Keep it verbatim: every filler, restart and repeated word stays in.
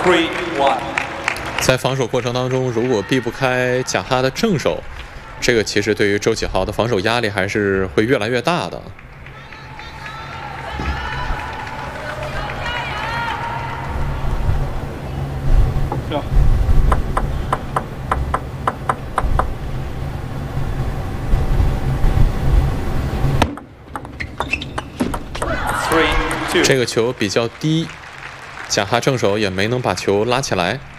three one。 在防守过程当中，如果避不开贾哈的正手，这个其实对于周启豪的防守压力还是会越来越大的。 这个球比较低，贾哈正手也没能把球拉起来。